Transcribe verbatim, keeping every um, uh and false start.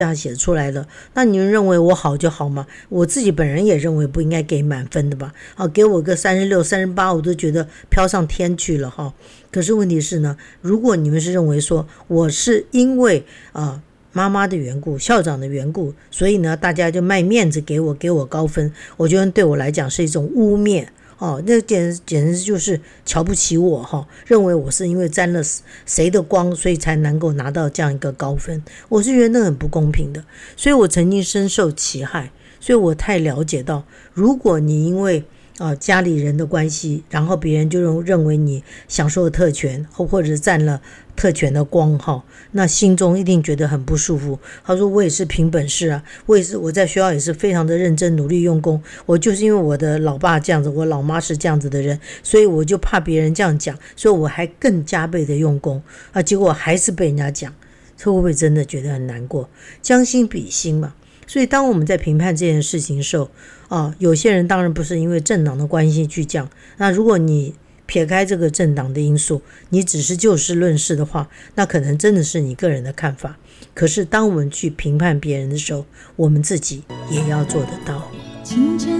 这样写出来了，那你们认为我好就好吗？我自己本人也认为不应该给满分的吧。啊，给我个三十六、三十八，我都觉得飘上天去了哈。可是问题是呢，如果你们是认为说我是因为啊妈妈的缘故、校长的缘故，所以呢大家就卖面子给我，给我高分，我觉得对我来讲是一种污蔑。哦，那简简直就是瞧不起我哈、哦，认为我是因为沾了谁的光，所以才能够拿到这样一个高分。我是觉得那很不公平的，所以我曾经深受其害，所以我太了解到，如果你因为啊家里人的关系，然后别人就认为你享受特权，或或者占了特权的光哈，那心中一定觉得很不舒服。他说我也是凭本事啊，我也是我在学校也是非常的认真努力用功，我就是因为我的老爸这样子，我老妈是这样子的人，所以我就怕别人这样讲，所以我还更加倍的用功啊，结果还是被人家讲，这会不会真的觉得很难过？将心比心嘛。所以当我们在评判这件事情的时候啊，有些人当然不是因为政党的关系去讲，那如果你撇开这个政党的因素，你只是就事论事的话，那可能真的是你个人的看法。可是当我们去评判别人的时候，我们自己也要做得到。清晨